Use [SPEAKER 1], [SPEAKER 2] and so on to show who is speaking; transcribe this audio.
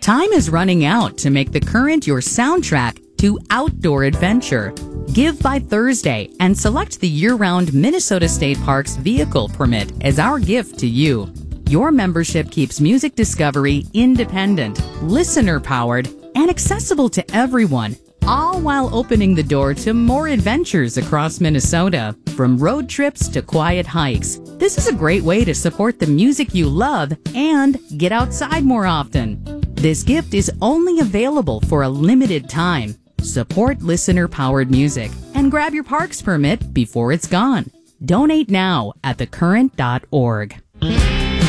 [SPEAKER 1] Time is running out to make the Current your soundtrack to outdoor adventure. Give by Thursday and select the year-round Minnesota State Parks vehicle permit as our gift to you. Your membership keeps music discovery independent, listener-powered, and accessible to everyone, all while opening the door to more adventures across Minnesota. From road trips to quiet hikes, this is a great way to support the music you love and get outside more often. This gift is only available for a limited time. Support listener-powered music and grab your parks permit before it's gone. Donate now at thecurrent.org.